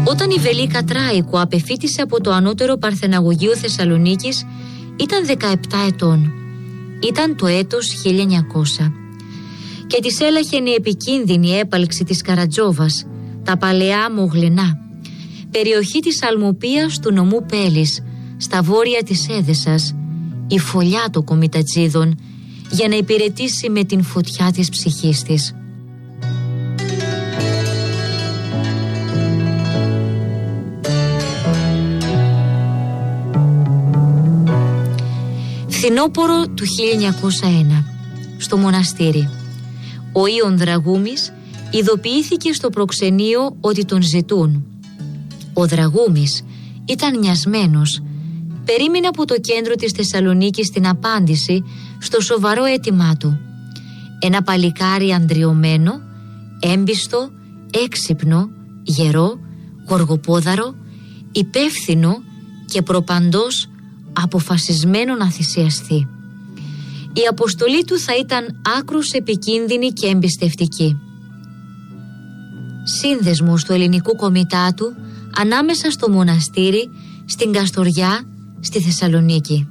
Όταν η Βελίκα Τράικου απεφύτησε από το ανώτερο Παρθεναγωγείο Θεσσαλονίκης, ήταν 17 ετών. Ήταν το έτος 1900 και της έλαχεν η επικίνδυνη έπαλξη της Καρατζόβας, τα παλαιά Μογλενά, περιοχή της Αλμοπίας του νομού Πέλης, στα βόρεια της Έδεσας, η φωλιά των κομιτατζίδων, για να υπηρετήσει με την φωτιά της ψυχής της. Φθινόπωρο του 1901, στο μοναστήρι, ο Ιων Δραγούμης ειδοποιήθηκε στο προξενείο ότι τον ζητούν. Ο Δραγούμης ήταν νοιασμένος. Περίμενε από το κέντρο της Θεσσαλονίκης την απάντηση στο σοβαρό αίτημά του. Ένα παλικάρι αντριωμένο, έμπιστο, έξυπνο, γερό, γοργοπόδαρο, υπεύθυνο και προπαντός αποφασισμένο να θυσιαστεί. Η αποστολή του θα ήταν άκρως επικίνδυνη και εμπιστευτική. Σύνδεσμος του ελληνικού κομιτάτου ανάμεσα στο μοναστήρι, στην Καστοριά, στη Θεσσαλονίκη.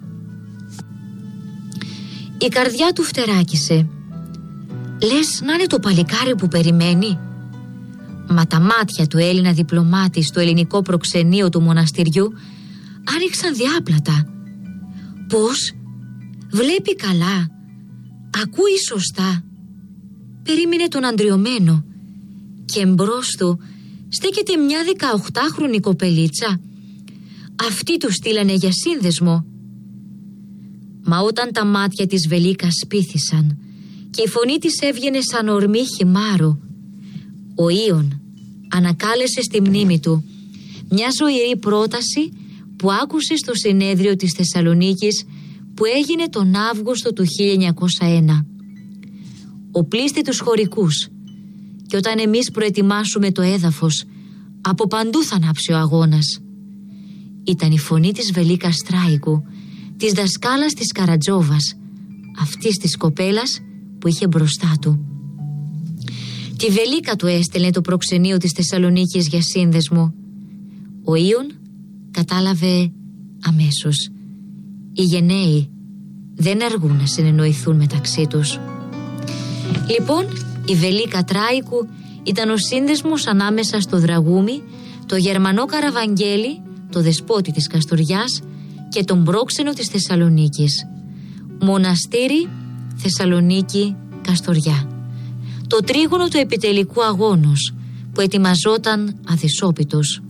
Η καρδιά του φτεράκισε. Λες να είναι το παλικάρι που περιμένει? Μα τα μάτια του Έλληνα διπλωμάτη στο ελληνικό προξενείο του μοναστηριού άνοιξαν διάπλατα. Πώς? Βλέπει καλά, ακούει σωστά. Περίμενε τον αντριωμένο και εμπρός του στέκεται μια 18χρονη κοπελίτσα. Αυτοί του στείλανε για σύνδεσμο. Μα όταν τα μάτια της Βελίκας σπίθησαν και η φωνή της έβγαινε σαν ορμή χυμάρου, ο Ιων ανακάλεσε στη μνήμη του μια ζωηρή πρόταση που άκουσε στο συνέδριο της Θεσσαλονίκης που έγινε τον Αύγουστο του 1901. Οπλίστε τους χωρικούς και όταν εμείς προετοιμάσουμε το έδαφος, από παντού θα ανάψει ο αγώνας. Ήταν η φωνή της Βελίκας Τράικου, της δασκάλας της Καρατζόβας, αυτής της κοπέλας που είχε μπροστά του. Τη Βελίκα του έστελνε το προξενείο της Θεσσαλονίκης για σύνδεσμο. Ο Ιων κατάλαβε αμέσως. Οι γενναίοι δεν αργούν να συνεννοηθούν μεταξύ τους. Λοιπόν, η Βελίκα Τράικου ήταν ο σύνδεσμος ανάμεσα στο Δραγούμη, το Γερμανό Καραβαγγέλη, το δεσπότη της Καστοριάς και τον πρόξενο της Θεσσαλονίκης. Μοναστήρι, Θεσσαλονίκη, Καστοριά. Το τρίγωνο του επιτελικού αγώνος που ετοιμαζόταν αδυσόπιτος.